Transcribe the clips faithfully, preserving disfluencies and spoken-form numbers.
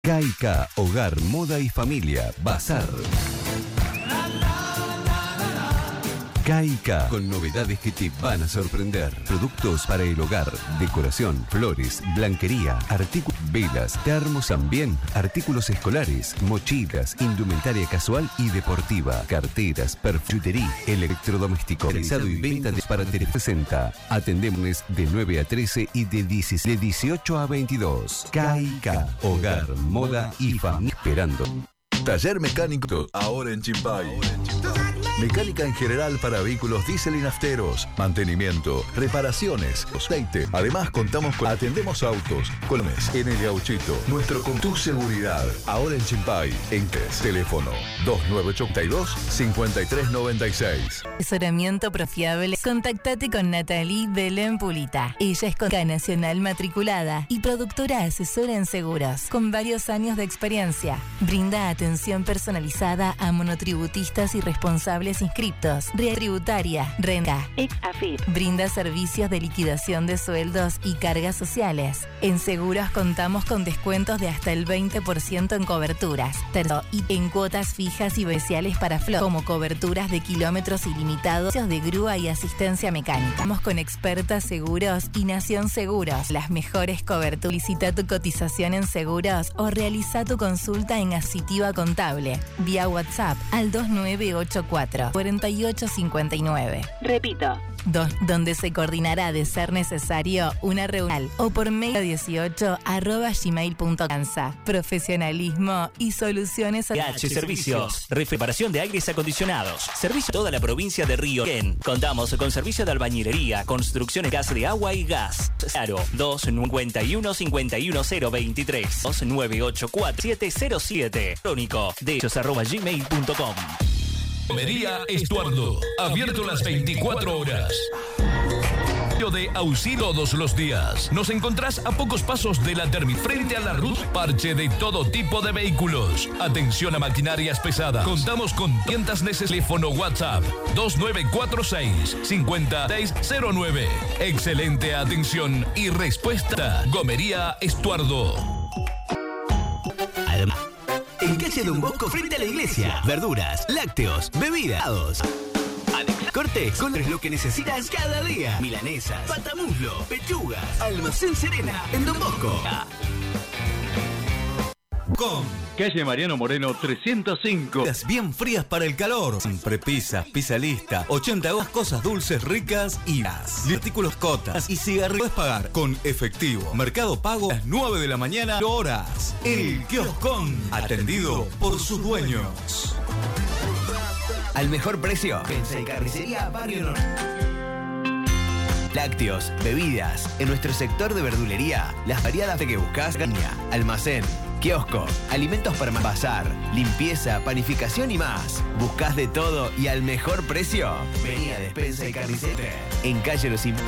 Caica, Hogar, Moda y Familia, Bazar. Caica, con novedades que te van a sorprender. Productos para el hogar, decoración, flores, blanquería, artículos, velas, termos también, artículos escolares, mochilas, indumentaria casual y deportiva, carteras, perfumería, electrodoméstico, realizado y venta de para Tele sesenta. Atendemos de nueve a trece y de dieciocho a veintidós. Caica, Hogar, Moda y Familia. Esperando. Taller Mecánico, ahora en Chimpay. Mecánica en general para vehículos diésel y nafteros, mantenimiento, reparaciones, aceite. Además contamos con atendemos autos, colmes en el Gauchito. Nuestro con tu seguridad, ahora en Chimpay. En teléfono dos nueve ocho dos, cinco tres nueve seis. Asesoramiento profiable. Contactate con Natalie Belén Pulita. Ella es conca nacional matriculada y productora asesora en seguros, con varios años de experiencia. Brinda atención personalizada a monotributistas y responsables inscriptos, tributaria, renta, ex afip. Brinda servicios de liquidación de sueldos y cargas sociales. En seguros contamos con descuentos de hasta el veinte por ciento en coberturas, terzo y en cuotas fijas y especiales para flot, como coberturas de kilómetros ilimitados de grúa y asistencia mecánica. Estamos con Expertas Seguros y Nación Seguros. Las mejores coberturas. Solicita tu cotización en seguros o realiza tu consulta en Asitiva Contable vía WhatsApp al dos nueve ocho cuatro, cuatro ocho cinco nueve. Repito, Do, donde se coordinará de ser necesario una reunión o por mail dieciocho arroba gmail punto com. Profesionalismo y soluciones. H Servicios, reparación de aires acondicionados. Servicio a toda la provincia de Río Bien. Contamos con servicio de albañilería, construcción en gas de agua y gas. Claro, dos nueve uno, cinco uno cero veintitrés, dos nueve ocho cuatro, siete cero siete. Crónico de hechos arroba gmail punto com. Comería Estuardo, abierto las veinticuatro horas. De auxilio todos los días. Nos encontrás a pocos pasos de la Termi, frente a la ruta. Parche de todo tipo de vehículos. Atención a maquinarias pesadas. Contamos con tiendas necesarias. Teléfono WhatsApp dos nueve cuatro seis, cinco seis cero nueve. Excelente atención y respuesta. Gomería Estuardo. Además, en calle Don Bosco, frente a la iglesia. Verduras, lácteos, bebidas. Cortes con lo que necesitas cada día. Milanesas, patamuslo, pechugas. Almacén Serena, en Don Bosco. Con calle Mariano Moreno trescientos cinco. Bien frías para el calor. Siempre pizza, pizza lista, ochenta cosas dulces ricas y más. Artículos cotas y cigarrillos. Puedes pagar con efectivo. Mercado Pago a las nueve de la mañana. Horas. El Kioscón. Atendido por sus dueños. Al mejor precio. Pensa y Carnicería Barrio Norte. Lácteos, bebidas. En nuestro sector de verdulería, las variadas que buscas. Caña, almacén, kiosco, alimentos para bazar, limpieza, panificación y más. Buscás de todo y al mejor precio. Vení a Despensa y Carnicería. En calle Los Im...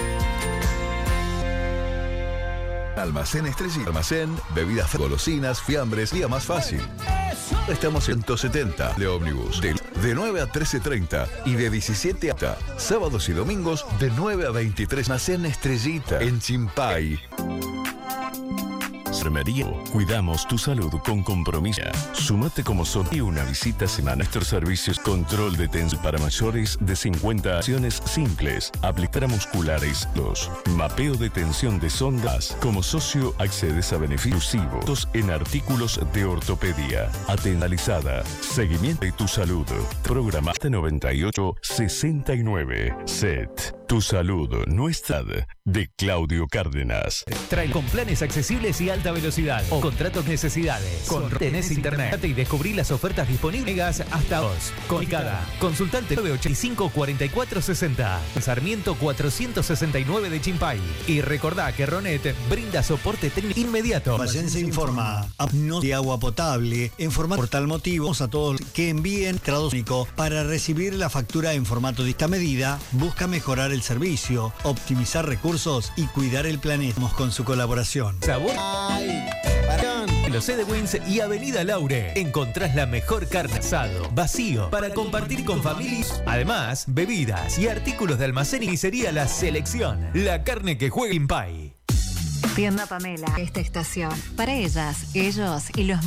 Almacén Estrellita. Almacén, bebidas, golosinas, fiambres, día más fácil. Estamos en ciento setenta de ómnibus. De, de nueve a trece treinta y de diecisiete a sábados y domingos de nueve a veintitrés. Almacén Estrellita en Chimpay. Enfermería. Cuidamos tu salud con compromiso. Sumate como son y una visita semana. Nuestros servicios: control de tensión para mayores de cincuenta, acciones simples, aplicar musculares, los mapeo de tensión de sondas. Como socio accedes a beneficios exclusivos en artículos de ortopedia, atendalizada, seguimiento de tu salud. Programa noventa y ocho sesenta y nueve. Set. Tu salud, nuestra de Claudio Cárdenas. Trae con planes accesibles y alta velocidad o contratos necesidades. Con Tenés Internet y descubrí las ofertas disponibles hasta dos. Con cada consultante nueve ochenta y cinco cuarenta y cuatro sesenta. Sarmiento cuatrocientos sesenta y nueve de Chimpay. Y recordá que Ronet brinda soporte técnico inmediato. Vallense informa no de agua potable en formato. Por tal motivo, a todos que envíen tradúnico para recibir la factura en formato de esta medida. Busca mejorar el servicio, optimizar recursos y cuidar el planeta. Con su colaboración. Sabor. Ay, en los C D Wins y Avenida Laure encontrás la mejor carne asado, vacío, para compartir con familias. Además, bebidas y artículos de almacén y sería la selección. La carne que juega Chimpay. Tienda Pamela. Esta estación. Para ellas, ellos y los